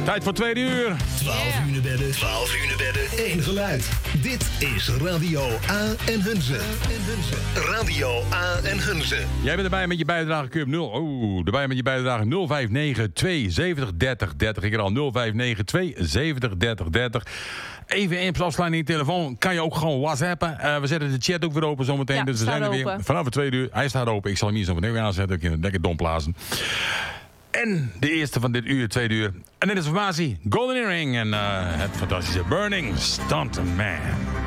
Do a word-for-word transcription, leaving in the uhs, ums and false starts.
Tijd voor tweede uur. twaalf uur bedden, twaalf uur bedden, één geluid. Dit is Radio A en Hunze. Radio A en Hunze. Jij bent erbij met je bijdrage Cup nul. Oeh, erbij met je bijdrage nul vijf negen twee zeven dertig dertig. Ik herhaal nul vijf negen twee zeven dertig dertig. Even in afsluiting telefoon. Kan je ook gewoon whatsappen. Uh, we zetten de chat ook weer open zometeen. Ja, dus we zijn er weer open. vanaf het tweede uur. Hij staat open. Ik zal hem niet zo meteen aanzetten. Ik kan het lekker domblazen. En de eerste van dit uur, tweede uur. En dit is informatie. Golden Earring en uh, het fantastische Burning Stunt Man.